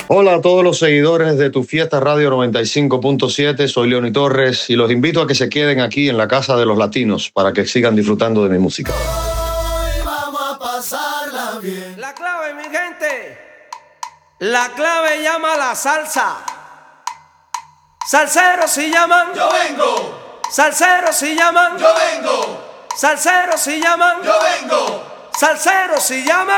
Hola a todos los seguidores de Tu Fiesta Radio 95.7, soy Leoni Torres y los invito a que se queden aquí en la Casa de los Latinos para que sigan disfrutando de mi música. Hoy vamos a pasarla bien. La clave, mi gente, la clave llama la salsa. Salseros si llaman, Yo vengo. salseros si llaman, Yo vengo. salseros si llaman, Yo vengo. salseros si llaman.